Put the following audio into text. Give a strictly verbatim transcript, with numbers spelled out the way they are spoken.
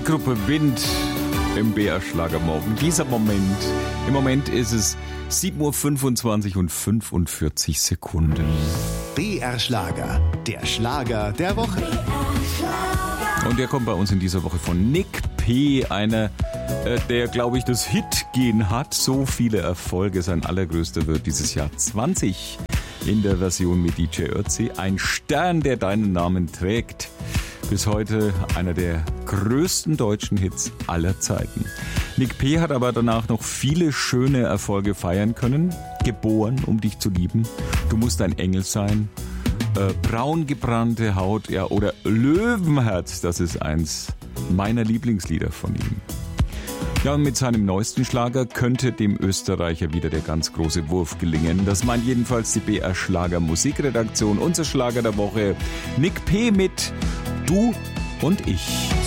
Musikgruppe Wind im B R Schlagermorgen. Dieser Moment, im Moment ist es sieben Uhr fünfundzwanzig und fünfundvierzig Sekunden. B R Schlager, der Schlager der Woche. Und der kommt bei uns in dieser Woche von Nick P., einer, äh, der, glaube ich, das Hit-Gen hat. So viele Erfolge, sein allergrößter wird dieses Jahr zwanzig in der Version mit D J Ötzi. Ein Stern, der deinen Namen trägt. Bis heute einer der größten deutschen Hits aller Zeiten. Nick P. hat aber danach noch viele schöne Erfolge feiern können. Geboren, um dich zu lieben. Du musst ein Engel sein. Äh, braun gebrannte Haut, ja, oder Löwenherz, das ist eins meiner Lieblingslieder von ihm. Ja, und mit seinem neuesten Schlager könnte dem Österreicher wieder der ganz große Wurf gelingen. Das meint jedenfalls die B R Schlager Musikredaktion. Unser Schlager der Woche, Nick P. mit Du und ich.